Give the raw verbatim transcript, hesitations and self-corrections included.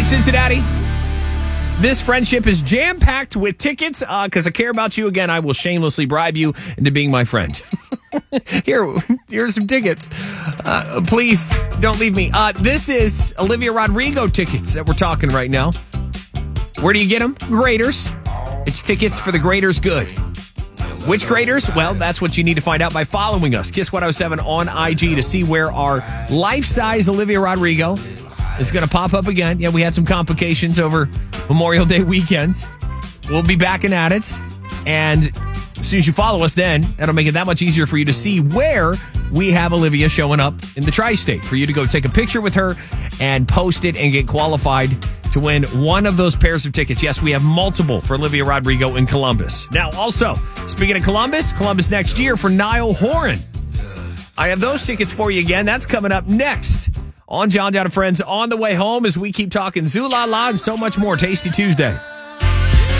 right, Cincinnati. This friendship is jam-packed with tickets. Because uh, I care about you, again, I will shamelessly bribe you into being my friend. Here, here's some tickets. Uh, please, don't leave me. Uh, this is Olivia Rodrigo tickets that we're talking right now. Where do you get them? Graders. It's tickets for the Graders Good. Which Graders? Well, that's what you need to find out by following us. Kiss one oh seven on I G to see where our life-size Olivia Rodrigo is going to pop up again. Yeah, we had some complications over Memorial Day weekend. We'll be backing at it. And as soon as you follow us then, that'll make it that much easier for you to see where we have Olivia showing up in the tri-state. For you to go take a picture with her and post it and get qualified to win one of those pairs of tickets. Yes, we have multiple for Olivia Rodrigo in Columbus. Now, also, speaking of Columbus, Columbus next year for Niall Horan. I have those tickets for you again. That's coming up next on John Down and Friends on the way home as we keep talking Zoo La La and so much more. Tasty Tuesday.